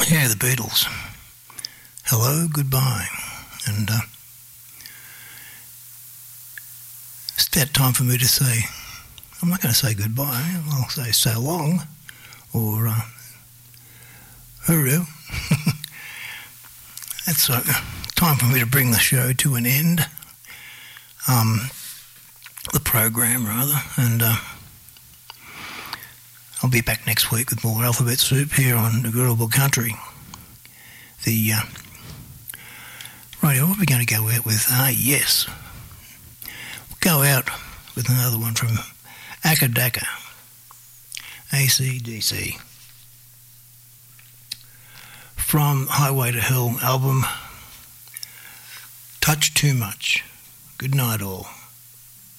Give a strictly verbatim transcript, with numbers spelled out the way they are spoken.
Yeah, the Beatles. Hello, goodbye. And uh, it's that time for me to say, I'm not going to say goodbye, I'll say so long, or uh, hooroo. It's uh, time for me to bring the show to an end, um, the program rather, and uh, I'll be back next week with more Alphabet Soup here on Agreeable Country. The uh, right, what are we going to go out with? Ah, yes, we'll go out with another one from Acca Dacca, A C D C, from Highway to Hell album, Touch Too Much. Good night all.